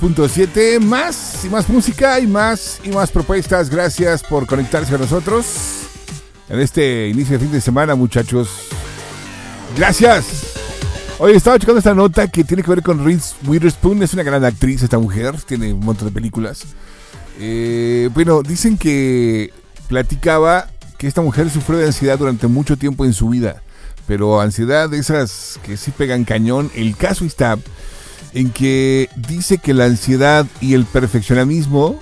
96.7, más y más música y más propuestas. Gracias por conectarse con nosotros en este inicio de fin de semana, muchachos. Gracias. Hoy estaba checando esta nota que tiene que ver con Reese Witherspoon. Es una gran actriz esta mujer, tiene un montón de películas. Bueno, dicen que platicaba que esta mujer sufrió de ansiedad durante mucho tiempo en su vida, pero ansiedad de esas que sí pegan cañón. El caso está en que dice que la ansiedad y el perfeccionismo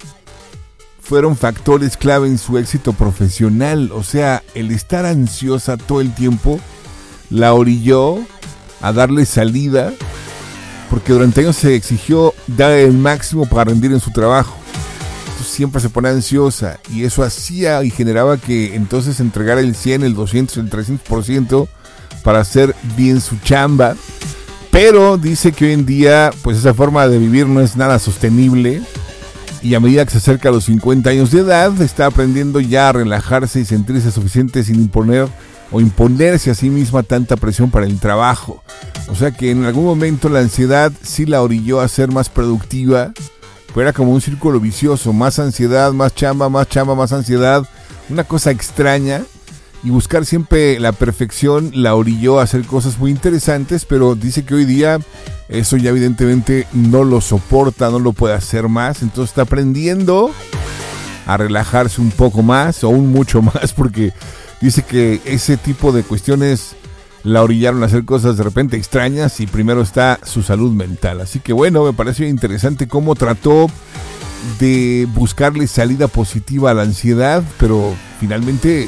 fueron factores clave en su éxito profesional. O sea, el estar ansiosa todo el tiempo la orilló a darle salida, porque durante años se exigió dar el máximo para rendir en su trabajo. Entonces siempre se pone ansiosa y eso hacía y generaba que entonces entregara el 100, el 200, el 300% para hacer bien su chamba. Pero dice que hoy en día pues esa forma de vivir no es nada sostenible, y a medida que se acerca a los 50 años de edad está aprendiendo ya a relajarse y sentirse suficiente sin imponer o imponerse a sí misma tanta presión para el trabajo. O sea que en algún momento la ansiedad sí la orilló a ser más productiva, pero era como un círculo vicioso: más ansiedad, más chamba, más ansiedad, una cosa extraña. Y buscar siempre la perfección la orilló a hacer cosas muy interesantes, pero dice que hoy día eso ya evidentemente no lo soporta, no lo puede hacer más. Entonces está aprendiendo a relajarse un poco más, o un mucho más, porque dice que ese tipo de cuestiones la orillaron a hacer cosas de repente extrañas, y primero está su salud mental. Así que bueno, me pareció interesante cómo trató de buscarle salida positiva a la ansiedad, pero finalmente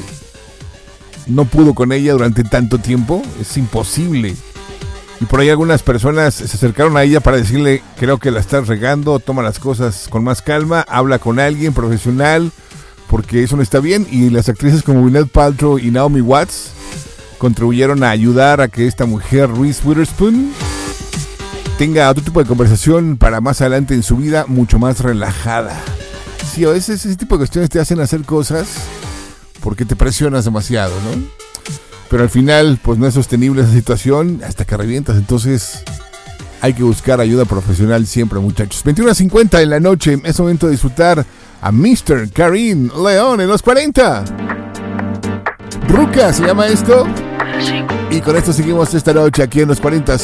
no pudo con ella durante tanto tiempo. Es imposible. Y por ahí algunas personas se acercaron a ella para decirle: creo que la estás regando, toma las cosas con más calma, habla con alguien profesional, porque eso no está bien. Y las actrices como Gwyneth Paltrow y Naomi Watts contribuyeron a ayudar a que esta mujer, Reese Witherspoon, tenga otro tipo de conversación para más adelante en su vida, mucho más relajada. Sí, a veces ese tipo de cuestiones te hacen hacer cosas porque te presionas demasiado, ¿no? Pero al final, pues no es sostenible esa situación hasta que revientas. Entonces hay que buscar ayuda profesional siempre, muchachos. 21:50 en la noche, es momento de disfrutar a Mr. Karim León en los 40. Ruca se llama esto. Y con esto seguimos esta noche aquí en los 40.